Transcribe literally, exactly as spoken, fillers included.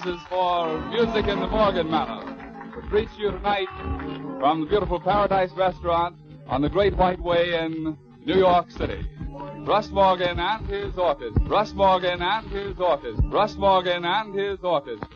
is for Music in the Morgan Manor, which reaches you tonight from the beautiful Paradise Restaurant on the Great White Way in New York City. Russ Morgan and his orchestra. Russ Morgan and his orchestra. Russ Morgan and his orchestra.